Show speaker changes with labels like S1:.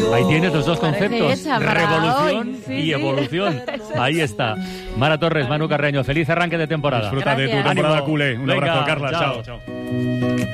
S1: Ahí tienes los dos conceptos,
S2: Hecha para
S1: revolución
S2: hoy. Sí,
S1: y
S2: sí.
S1: evolución. Ahí está. Mara Torres, Manu Carreño, feliz arranque de temporada.
S3: Disfruta de tu
S2: Gracias.
S3: temporada
S1: Ánimo.
S3: culé. Un
S1: Venga,
S3: abrazo, Carla.
S1: chao.
S3: Chao.